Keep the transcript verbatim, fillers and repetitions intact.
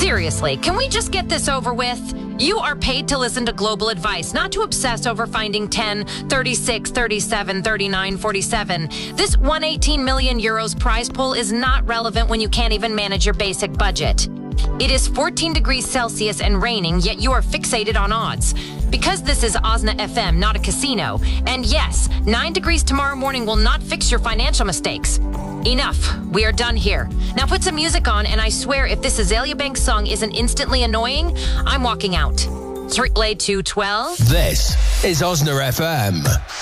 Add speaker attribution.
Speaker 1: Seriously, can we just get this over with? You are paid to listen to global advice, not to obsess over finding ten, thirty-six, thirty-seven, thirty-nine, forty-seven. This one hundred eighteen million euros prize pool is not relevant when you can't even manage your basic budget. It is fourteen degrees Celsius and raining, yet you are fixated on odds. Because this is Osna F M, not a casino. And yes, nine degrees tomorrow morning will not fix your financial mistakes. Enough. We are done here. Now put some music on, and I swear if this Azalea Banks song isn't instantly annoying, I'm walking out. three eight two one two.
Speaker 2: This is Osna F M.